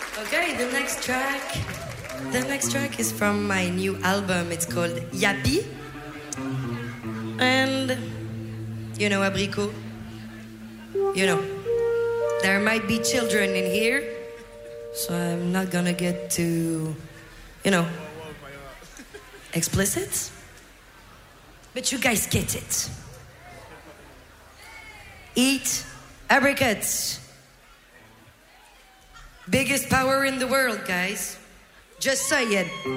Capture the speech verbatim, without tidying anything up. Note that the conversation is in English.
Okay, the next track. The next track is from my new album. It's called Yappy. And you know, Abricot. You know, there might be children in here, so I'm not gonna get too, you know, explicit. But you guys get it. Eat apricots. Biggest power in the world, guys. Just say it.